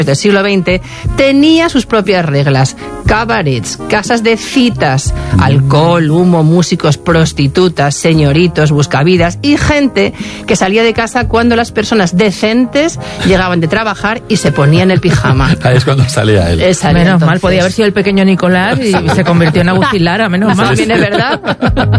del siglo XX, tenía sus propias reglas. Cabarets, casas de citas, alcohol, humo, músicos, prostitutas, señoritos, buscavidas y gente que salía de casa cuando las personas decentes llegaban de trabajar y se ponían el pijama. Ahí es cuando salía él. Menos entonces. mal, podía haber sido el pequeño Nicolás y se convirtió en Agustín Lara, menos mal. También es verdad.